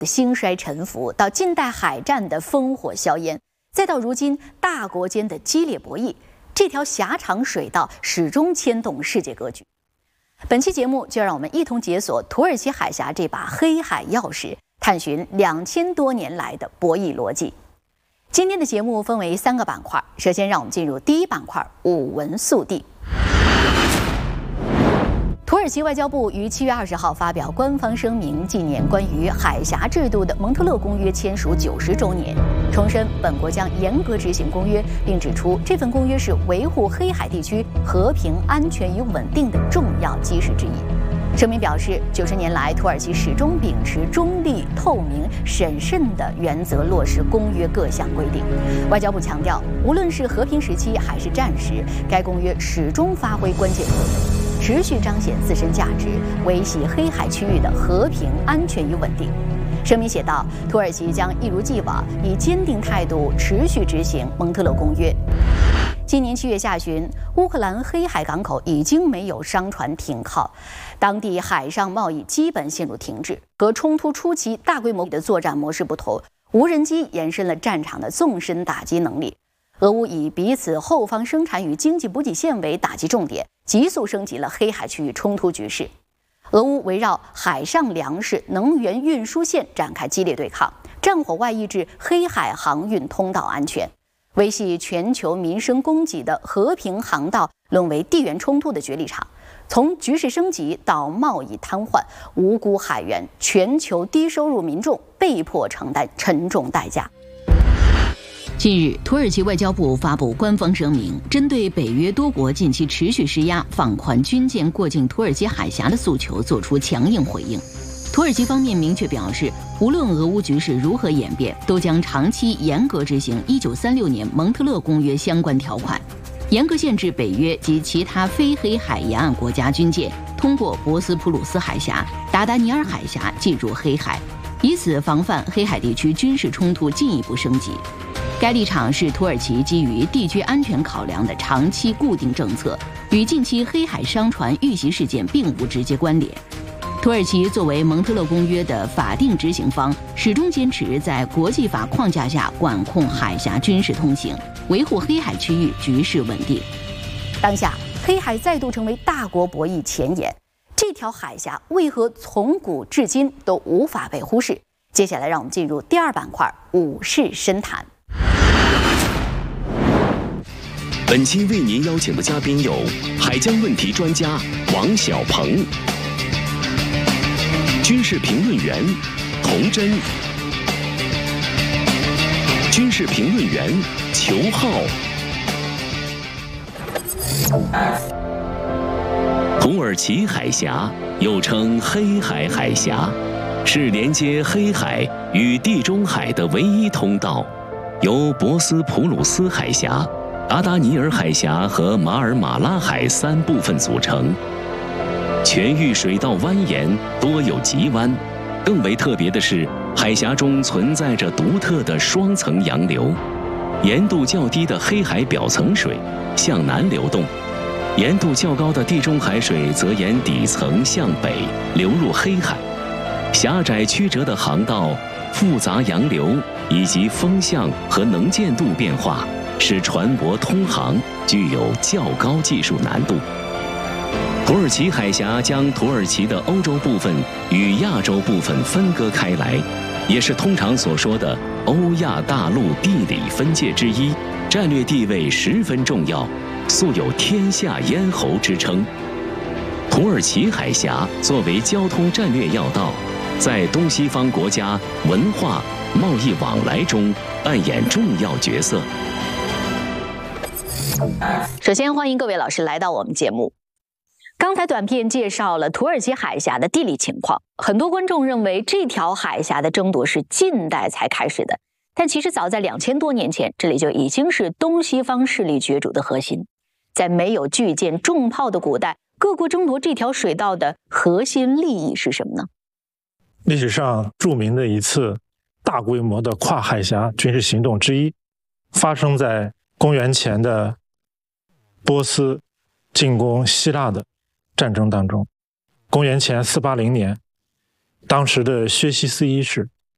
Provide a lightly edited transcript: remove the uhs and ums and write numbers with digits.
兴衰沉浮，到近代海战的烽火硝烟，再到如今大国间的激烈博弈，这条狭长水道始终牵动世界格局。本期节目就让我们一同解锁土耳其海峡这把黑海钥匙，探寻2000多年来的博弈逻辑。今天的节目分为3个板块，首先让我们进入第一板块——五文速递。土耳其外交部于7月20号发表官方声明，纪念关于海峡制度的蒙特勒公约签署90周年，重申本国将严格执行公约，并指出这份公约是维护黑海地区和平、安全与稳定的重要基石之一。声明表示，90年来，土耳其始终秉持中立、透明、审慎的原则落实公约各项规定。外交部强调，无论是和平时期还是战时，该公约始终发挥关键作用，持续彰显自身价值，维系黑海区域的和平、安全与稳定。声明写道，土耳其将一如既往，以坚定态度持续执行蒙特勒公约。今年7月下旬，乌克兰黑海港口已经没有商船停靠，当地海上贸易基本陷入停滞。和冲突初期大规模的作战模式不同，无人机延伸了战场的纵深打击能力。俄乌以彼此后方生产与经济补给线为打击重点，急速升级了黑海区域冲突局势。俄乌围绕海上粮食、能源运输线展开激烈对抗，战火外溢至黑海航运通道安全。维系全球民生供给的和平航道沦为地缘冲突的角力场，从局势升级到贸易瘫痪，无辜海员、全球低收入民众被迫承担沉重代价。 近日，土耳其外交部发布官方声明，针对北约多国近期持续施压放宽军舰过境土耳其海峡的诉求作出强硬回应。土耳其方面明确表示，无论俄乌局势如何演变，都将长期严格执行1936年蒙特勒公约相关条款，严格限制北约及其他非黑海沿岸国家军舰通过博斯普鲁斯海峡、达达尼尔海峡进入黑海，以此防范黑海地区军事冲突进一步升级。该立场是土耳其基于地区安全考量的长期固定政策，与近期黑海商船遇袭事件并无直接关联。土耳其作为蒙特勒公约的法定执行方，始终坚持在国际法框架下管控海峡军事通行，维护黑海区域局势稳定。 当下，黑海再度成为大国博弈前沿，这条海峡为何从古至今都无法被忽视？接下来，让我们进入第2板块——武士深谈。 本期为您邀请的嘉宾有海疆问题专家王小鹏、军事评论员童真、军事评论员裘浩。土耳其海峡又称黑海海峡，是连接黑海与地中海的唯一通道，由博斯普鲁斯海峡、达达尼尔海峡和马尔马拉海3部分组成。全域水道蜿蜒，多有急弯。更为特别的是，海峡中存在着独特的双层洋流。盐度较低的黑海表层水向南流动，盐度较高的地中海水则沿底层向北流入黑海。狭窄曲折的航道、复杂洋流以及风向和能见度变化，使船舶通航具有较高技术难度。土耳其海峡将土耳其的欧洲部分与亚洲部分分割开来，也是通常所说的欧亚大陆地理分界之一，战略地位十分重要，素有天下咽喉之称。土耳其海峡作为交通战略要道，在东西方国家文化、贸易往来中扮演重要角色。 首先，欢迎各位老师来到我们节目。刚才短片介绍了土耳其海峡的地理情况，很多观众认为这条海峡的争夺是近代才开始的，但其实早在2000多年前，这里就已经是东西方势力角逐的核心。在没有巨舰重炮的古代，各国争夺这条水道的核心利益是什么呢？ 历史上著名的一次大规模的跨海峡军事行动之一，发生在公元前的波斯进攻希腊的战争当中。公元前480年，当时的薛西斯一世